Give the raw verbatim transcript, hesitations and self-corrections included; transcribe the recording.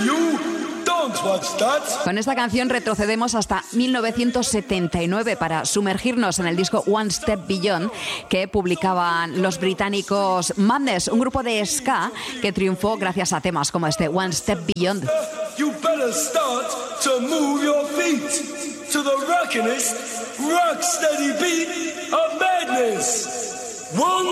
Con esta canción retrocedemos hasta mil novecientos setenta y nueve para sumergirnos en el disco One Step Beyond que publicaban los británicos Madness, un grupo de ska que triunfó gracias a temas como este One Step Beyond. You better start to move your feet to the rockinest, rock steady beat of madness. One